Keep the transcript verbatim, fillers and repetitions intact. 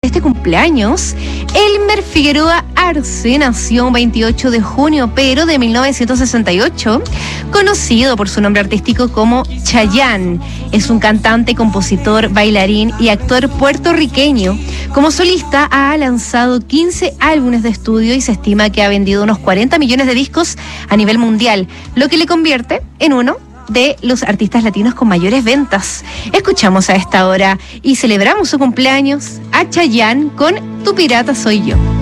este cumpleaños. Elmer Figueroa Arce nació un veintiocho de junio, pero de mil novecientos sesenta y ocho, conocido por su nombre artístico como Chayanne. Es un cantante, compositor, bailarín y actor puertorriqueño. Como solista ha lanzado quince álbumes de estudio y se estima que ha vendido unos cuarenta millones de discos a nivel mundial, lo que le convierte en uno de los artistas latinos con mayores ventas. Escuchamos a esta hora y celebramos su cumpleaños a Chayanne con Tu Pirata Soy Yo.